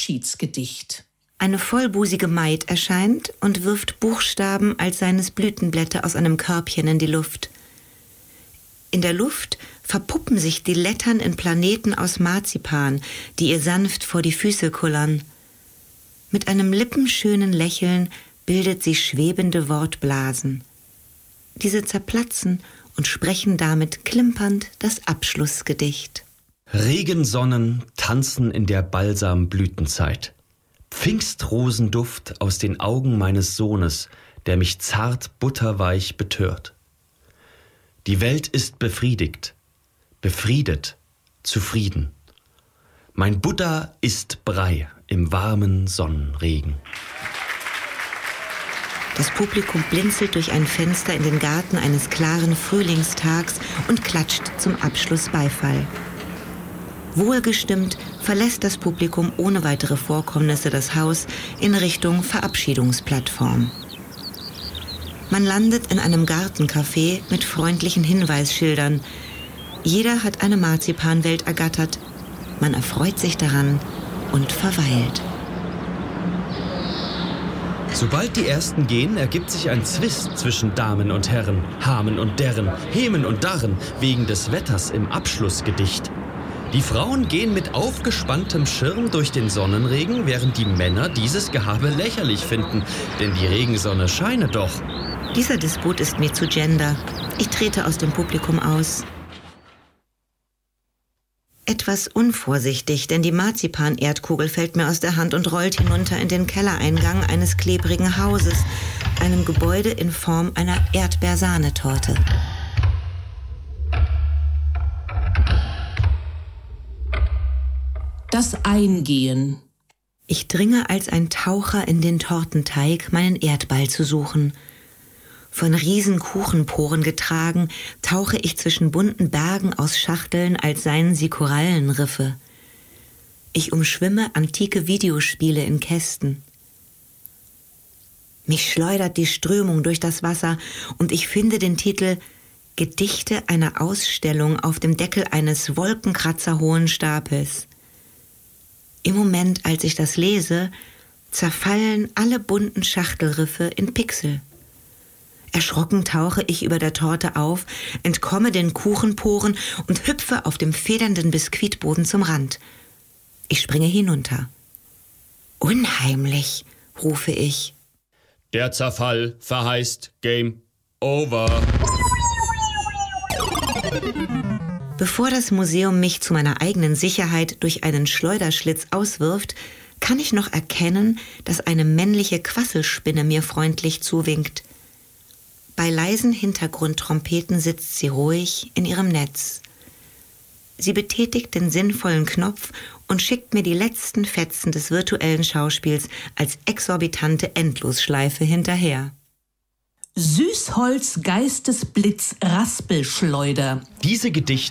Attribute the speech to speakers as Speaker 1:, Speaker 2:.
Speaker 1: Abschiedsgedicht.
Speaker 2: Eine vollbusige Maid erscheint und wirft Buchstaben als seines Blütenblätter aus einem Körbchen in die Luft. In der Luft verpuppen sich die Lettern in Planeten aus Marzipan, die ihr sanft vor die Füße kullern. Mit einem lippenschönen Lächeln bildet sie schwebende Wortblasen. Diese zerplatzen und sprechen damit klimpernd das Abschlussgedicht.
Speaker 3: Regensonnen tanzen in der Balsamblütenzeit. Pfingstrosenduft aus den Augen meines Sohnes, der mich zart butterweich betört. Die Welt ist befriedigt, befriedet, zufrieden. Mein Buddha isst Brei im warmen Sonnenregen.
Speaker 2: Das Publikum blinzelt durch ein Fenster in den Garten eines klaren Frühlingstags und klatscht zum Abschluss Beifall. Wohlgestimmt verlässt das Publikum ohne weitere Vorkommnisse das Haus in Richtung Verabschiedungsplattform. Man landet in einem Gartencafé mit freundlichen Hinweisschildern. Jeder hat eine Marzipanwelt ergattert. Man erfreut sich daran und verweilt.
Speaker 3: Sobald die Ersten gehen, ergibt sich ein Zwist zwischen Damen und Herren, Hamen und Derren, Hemen und Darren, wegen des Wetters im Abschlussgedicht. Die Frauen gehen mit aufgespanntem Schirm durch den Sonnenregen, während die Männer dieses Gehabe lächerlich finden, denn die Regensonne scheine doch.
Speaker 2: Dieser Disput ist mir zu gender. Ich trete aus dem Publikum aus. Etwas unvorsichtig, denn die Marzipan-Erdkugel fällt mir aus der Hand und rollt hinunter in den Kellereingang eines klebrigen Hauses, einem Gebäude in Form einer Erdbeersahnetorte.
Speaker 1: Das Eingehen.
Speaker 2: Ich dringe als ein Taucher in den Tortenteig, meinen Erdball zu suchen. Von Riesenkuchenporen getragen, tauche ich zwischen bunten Bergen aus Schachteln, als seien sie Korallenriffe. Ich umschwimme antike Videospiele in Kästen. Mich schleudert die Strömung durch das Wasser und ich finde den Titel Gedichte einer Ausstellung auf dem Deckel eines wolkenkratzerhohen Stapels. Im Moment, als ich das lese, zerfallen alle bunten Schachtelriffe in Pixel. Erschrocken tauche ich über der Torte auf, entkomme den Kuchenporen und hüpfe auf dem federnden Biskuitboden zum Rand. Ich springe hinunter. Unheimlich, rufe ich.
Speaker 3: Der Zerfall verheißt Game Over.
Speaker 2: Bevor das Museum mich zu meiner eigenen Sicherheit durch einen Schleuderschlitz auswirft, kann ich noch erkennen, dass eine männliche Quasselspinne mir freundlich zuwinkt. Bei leisen Hintergrundtrompeten sitzt sie ruhig in ihrem Netz. Sie betätigt den sinnvollen Knopf und schickt mir die letzten Fetzen des virtuellen Schauspiels als exorbitante Endlosschleife hinterher.
Speaker 1: Süßholz Geistesblitz Raspelschleuder.
Speaker 3: Diese Gedichte